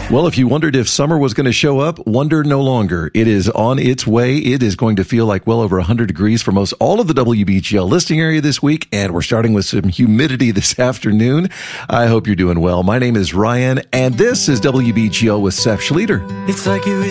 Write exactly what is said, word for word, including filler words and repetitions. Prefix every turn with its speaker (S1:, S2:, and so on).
S1: Well, if you wondered if summer was going to show up, wonder no longer. It is on its way. It is going to feel like well over one hundred degrees for most all of the W B G L listing area this week, and we're starting with some humidity this afternoon. I hope you're doing well. My name is Ryan, and this is W B G L with Seth Schlueter.
S2: It's like you